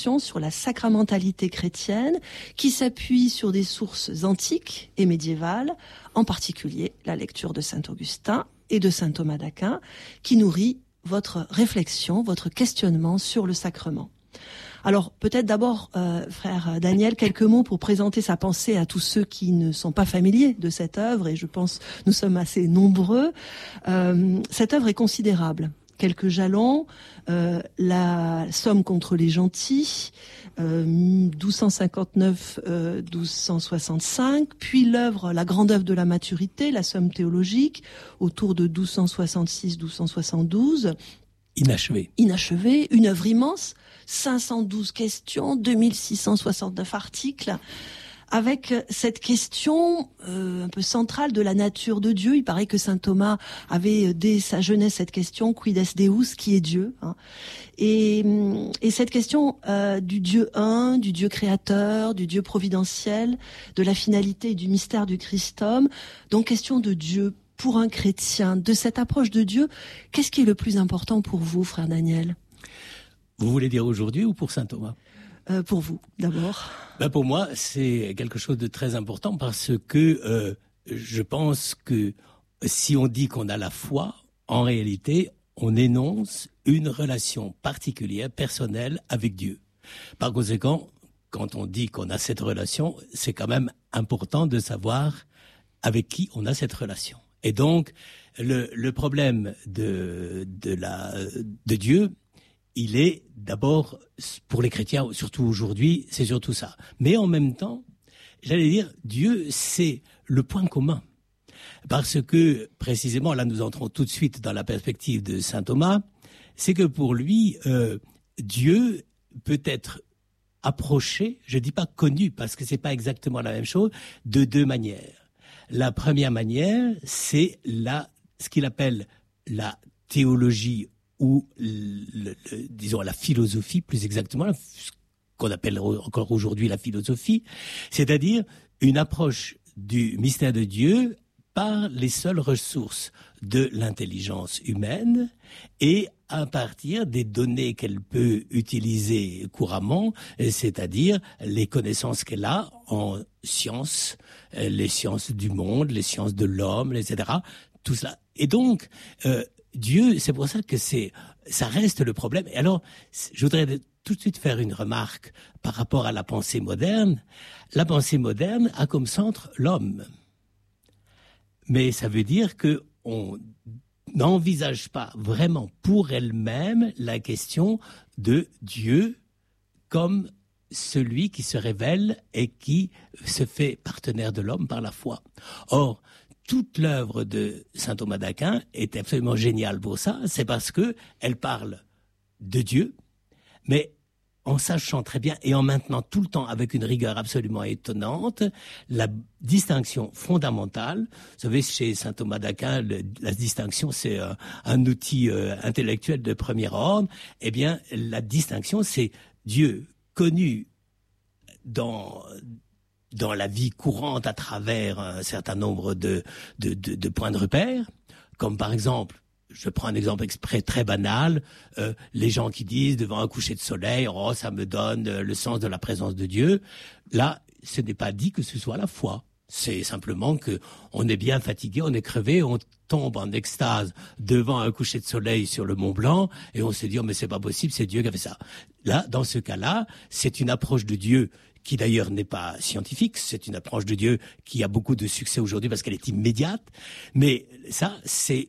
réflexion sur la sacramentalité chrétienne qui s'appuie sur des sources antiques et médiévales, en particulier la lecture de saint Augustin et de saint Thomas d'Aquin, qui nourrit votre réflexion, votre questionnement sur le sacrement. Alors peut-être d'abord, frère Daniel, quelques mots pour présenter sa pensée à tous ceux qui ne sont pas familiers de cette œuvre, et je pense nous sommes assez nombreux. Cette œuvre est considérable. Quelques jalons, la Somme contre les gentils, 1259-1265, puis l'œuvre, la grande œuvre de la maturité, la Somme théologique, autour de 1266-1272. Inachevé, une œuvre immense, 512 questions, 2669 articles, avec cette question un peu centrale de la nature de Dieu. Il paraît que saint Thomas avait dès sa jeunesse cette question, quid est Deus, qui est Dieu, hein. Et cette question du Dieu un, du Dieu créateur, du Dieu providentiel, de la finalité et du mystère du Christ-homme, donc question de Dieu. Pour un chrétien, de cette approche de Dieu, qu'est-ce qui est le plus important pour vous, frère Daniel ? Vous voulez dire aujourd'hui ou pour saint Thomas ? Pour vous, d'abord. Pour moi, c'est quelque chose de très important parce que je pense que si on dit qu'on a la foi, en réalité, on énonce une relation particulière, personnelle avec Dieu. Par conséquent, quand on dit qu'on a cette relation, c'est quand même important de savoir avec qui on a cette relation. Et donc, le problème de Dieu, il est d'abord, pour les chrétiens, surtout aujourd'hui, c'est surtout ça. Mais en même temps, j'allais dire, Dieu, c'est le point commun. Parce que, précisément, là, nous entrons tout de suite dans la perspective de saint Thomas, c'est que pour lui, Dieu peut être approché, je dis pas connu, parce que c'est pas exactement la même chose, de deux manières. La première manière, c'est ce qu'il appelle la théologie ou disons la philosophie, plus exactement, ce qu'on appelle encore aujourd'hui la philosophie, c'est-à-dire une approche du mystère de Dieu par les seules ressources de l'intelligence humaine et à partir des données qu'elle peut utiliser couramment, c'est-à-dire les connaissances qu'elle a en sciences, les sciences du monde, les sciences de l'homme, etc. Tout cela. Et donc, Dieu, c'est pour ça que ça reste le problème. Et alors, je voudrais tout de suite faire une remarque par rapport à la pensée moderne. La pensée moderne a comme centre l'homme. Mais ça veut dire que on n'envisage pas vraiment pour elle-même la question de Dieu comme celui qui se révèle et qui se fait partenaire de l'homme par la foi. Or, toute l'œuvre de saint Thomas d'Aquin est absolument géniale pour ça, c'est parce que elle parle de Dieu, mais en sachant très bien et en maintenant tout le temps avec une rigueur absolument étonnante la distinction fondamentale. Vous savez, chez saint Thomas d'Aquin, la distinction, c'est un outil intellectuel de premier ordre. Eh bien, la distinction, c'est Dieu connu dans la vie courante à travers un certain nombre de points de repère, comme par exemple, je prends un exemple exprès très banal, les gens qui disent devant un coucher de soleil, oh ça me donne le sens de la présence de Dieu. Là, ce n'est pas dit que ce soit la foi. C'est simplement que on est bien fatigué, on est crevé, on tombe en extase devant un coucher de soleil sur le Mont Blanc et on se dit oh, mais c'est pas possible, c'est Dieu qui a fait ça. Là, dans ce cas-là, c'est une approche de Dieu qui d'ailleurs n'est pas scientifique, c'est une approche de Dieu qui a beaucoup de succès aujourd'hui parce qu'elle est immédiate, mais ça, c'est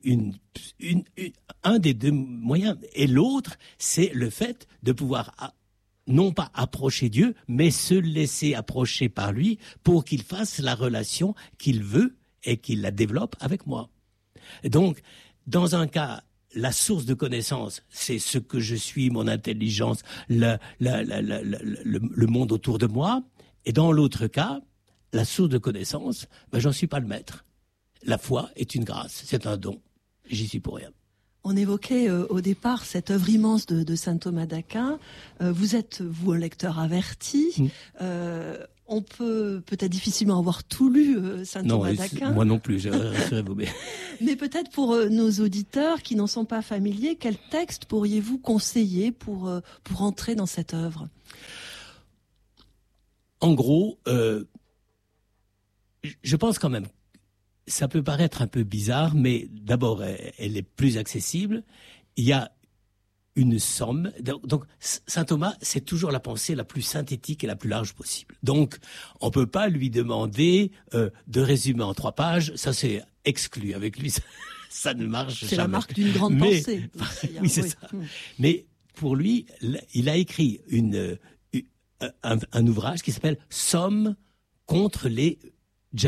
un des deux moyens. Et l'autre, c'est le fait de pouvoir non pas approcher Dieu, mais se laisser approcher par lui pour qu'il fasse la relation qu'il veut et qu'il la développe avec moi. Et donc, dans un cas, la source de connaissance, c'est ce que je suis, mon intelligence, le monde autour de moi. Et dans l'autre cas, la source de connaissance, j'en suis pas le maître. La foi est une grâce, c'est un don. J'y suis pour rien. On évoquait au départ cette œuvre immense de saint Thomas d'Aquin. Vous êtes, vous, un lecteur averti. On peut peut-être difficilement avoir tout lu saint Thomas d'Aquin. Moi non plus, rassurez-vous. Mais peut-être pour nos auditeurs qui n'en sont pas familiers, quel texte pourriez-vous conseiller pour entrer dans cette œuvre ? En gros, je pense quand même, ça peut paraître un peu bizarre, mais d'abord, elle est plus accessible. Il y a une somme. Donc, saint Thomas, c'est toujours la pensée la plus synthétique et la plus large possible. Donc, on peut pas lui demander de résumer en 3 pages. Ça, c'est exclu. Avec lui, ça ne marche jamais. C'est la marque d'une grande pensée. Aussi, oui, c'est ça. Mais pour lui, il a écrit un ouvrage qui s'appelle « Somme contre les gentiles »,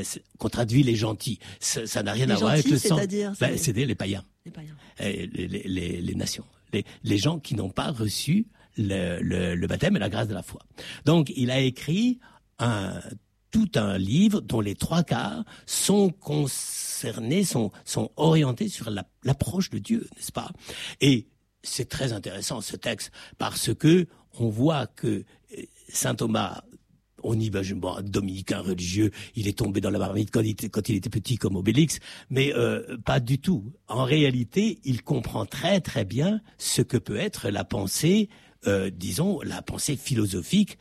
qu'on traduit les gentils. Ça n'a rien à voir avec le sang. C'est les païens. Les païens. Les nations. Les gens qui n'ont pas reçu le baptême et la grâce de la foi. Donc, il a écrit tout un livre dont les 3/4 sont concernés, sont orientés sur l'approche de Dieu, n'est-ce pas? Et c'est très intéressant ce texte parce que on voit que saint Thomas, on imagine, bon, un dominicain religieux, il est tombé dans la marmite quand il était petit comme Obélix, mais pas du tout. En réalité, il comprend très très bien ce que peut être la pensée, disons, la pensée philosophique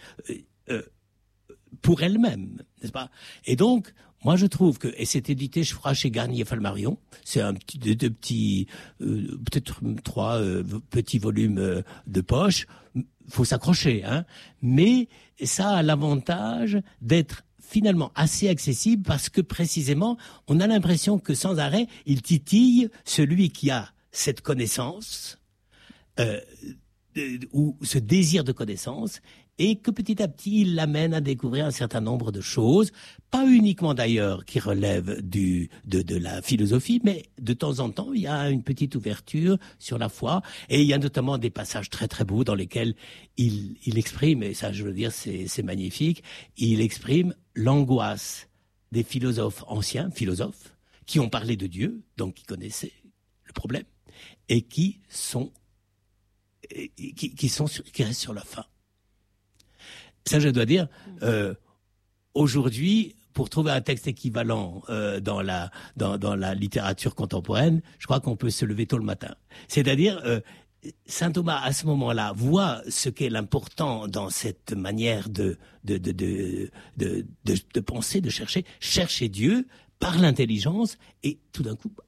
pour elle-même, n'est-ce pas? Et donc, moi je trouve que, et c'est édité, je crois, chez Garnier-Flammarion, c'est un petit, deux petits, peut-être 3 petits volumes de poche. Faut s'accrocher, hein. Mais ça a l'avantage d'être finalement assez accessible parce que précisément, on a l'impression que sans arrêt, il titille celui qui a cette connaissance ou ce désir de connaissance, et que petit à petit, il l'amène à découvrir un certain nombre de choses, pas uniquement d'ailleurs qui relèvent de la philosophie, mais de temps en temps, il y a une petite ouverture sur la foi, et il y a notamment des passages très très beaux dans lesquels il exprime, et ça je veux dire c'est magnifique, il exprime l'angoisse des anciens philosophes, qui ont parlé de Dieu, donc qui connaissaient le problème, et qui restent sur leur faim. Ça, je dois dire, aujourd'hui, pour trouver un texte équivalent dans la littérature contemporaine, je crois qu'on peut se lever tôt le matin. C'est-à-dire, saint Thomas, à ce moment-là, voit ce qu'est l'important dans cette manière de penser, de chercher Dieu par l'intelligence, et tout d'un coup,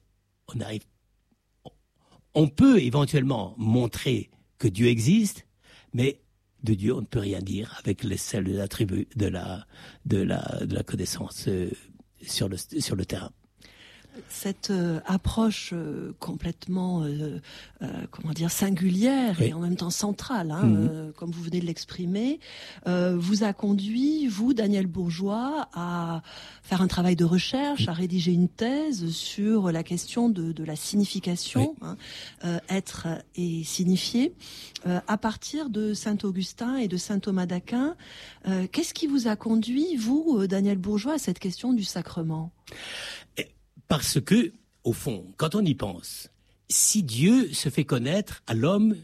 on peut éventuellement montrer que Dieu existe, mais de Dieu, on ne peut rien dire avec les seuls attributs de la connaissance sur le terrain. Cette approche complètement, singulière, oui, et en même temps centrale, comme vous venez de l'exprimer, vous a conduit, vous, Daniel Bourgeois, à faire un travail de recherche, à rédiger une thèse sur la question de la signification, oui, être et signifier, à partir de saint Augustin et de saint Thomas d'Aquin. Qu'est-ce qui vous a conduit, vous, Daniel Bourgeois, à cette question du sacrement ? Parce que, au fond, quand on y pense, si Dieu se fait connaître à l'homme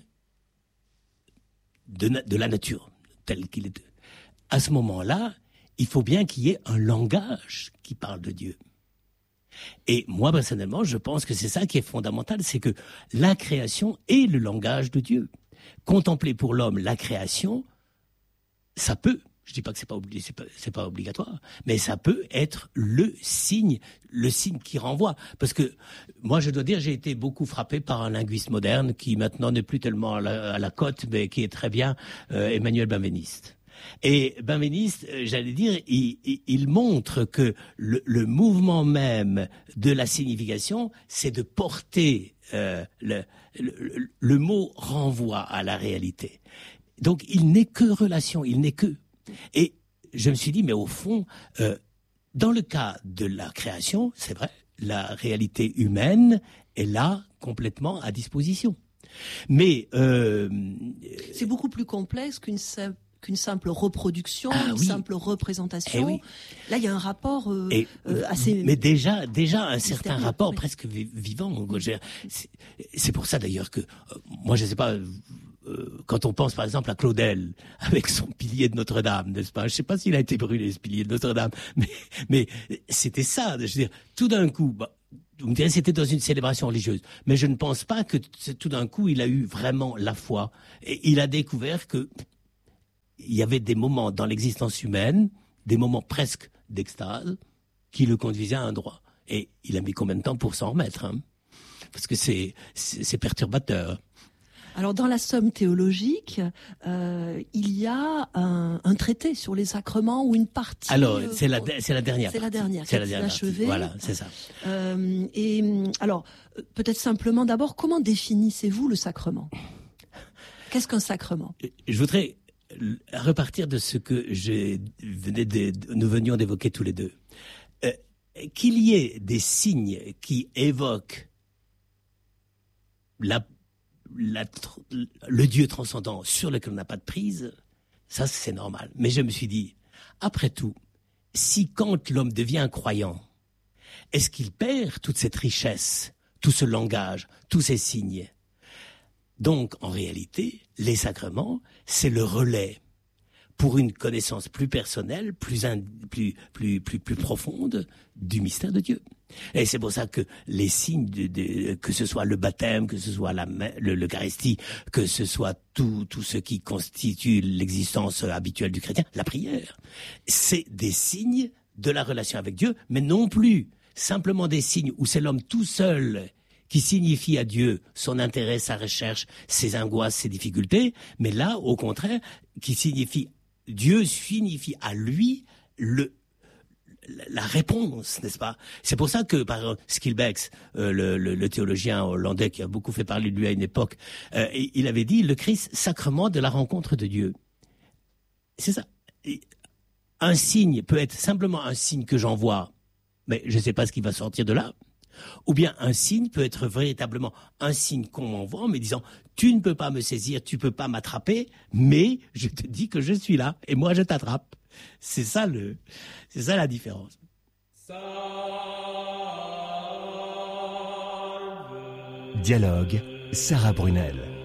de la nature, tel qu'il est, à ce moment-là, il faut bien qu'il y ait un langage qui parle de Dieu. Et moi, personnellement, je pense que c'est ça qui est fondamental, c'est que la création est le langage de Dieu. Contempler pour l'homme la création, ça peut, je dis pas que c'est pas obligatoire, mais ça peut être le signe qui renvoie. Parce que moi, je dois dire, j'ai été beaucoup frappé par un linguiste moderne qui maintenant n'est plus tellement à la cote, mais qui est très bien, Emmanuel Benveniste. Et Benveniste, j'allais dire, il montre que le mouvement même de la signification, c'est de porter le mot renvoie à la réalité. Donc, il n'est que relation, il n'est que. Et je me suis dit, mais au fond, dans le cas de la création, c'est vrai, la réalité humaine est là, complètement à disposition. Mais c'est beaucoup plus complexe qu'une simple reproduction, simple représentation. Oui. Là, il y a un rapport assez... Mais déjà un certain rapport presque vivant. C'est pour ça d'ailleurs que, moi je ne sais pas quand on pense par exemple à Claudel avec son pilier de Notre-Dame, n'est-ce pas? Je sais pas s'il a été brûlé ce pilier de Notre-Dame, mais c'était ça. Je veux dire, tout d'un coup, vous me direz c'était dans une célébration religieuse, mais je ne pense pas que tout d'un coup il a eu vraiment la foi et il a découvert que il y avait des moments dans l'existence humaine, des moments presque d'extase, qui le conduisaient à un droit. Et il a mis combien de temps pour s'en remettre, hein? Parce que c'est perturbateur. Alors dans la Somme théologique, il y a un traité sur les sacrements ou une partie. Alors c'est la dernière. C'est la dernière. C'est la dernière. Achevée. Voilà, c'est ça. Et alors peut-être simplement d'abord, comment définissez-vous le sacrement? Qu'est-ce qu'un sacrement? Je voudrais repartir de ce que nous venions d'évoquer tous les deux. Qu'il y ait des signes qui évoquent le Dieu transcendant sur lequel on n'a pas de prise, ça c'est normal. Mais je me suis dit, après tout, si quand l'homme devient un croyant, est-ce qu'il perd toute cette richesse, tout ce langage, tous ces signes? Donc, en réalité, les sacrements, c'est le relais pour une connaissance plus personnelle, plus profonde du mystère de Dieu. Et c'est pour ça que les signes, que ce soit le baptême, que ce soit l'Eucharistie, que ce soit tout ce qui constitue l'existence habituelle du chrétien, la prière, c'est des signes de la relation avec Dieu, mais non plus simplement des signes où c'est l'homme tout seul qui signifie à Dieu son intérêt, sa recherche, ses angoisses, ses difficultés, mais là, au contraire, Dieu signifie à lui la réponse, n'est-ce pas? C'est pour ça que, par exemple, Skilbeck, le théologien hollandais qui a beaucoup fait parler de lui à une époque, il avait dit le Christ, sacrement de la rencontre de Dieu. C'est ça. Un signe peut être simplement un signe que j'envoie, mais je ne sais pas ce qui va sortir de là. Ou bien un signe peut être véritablement un signe qu'on m'envoie en me disant « Tu ne peux pas me saisir, tu ne peux pas m'attraper, mais je te dis que je suis là et moi je t'attrape. » C'est ça la différence. Dialogue, Sarah Brunel.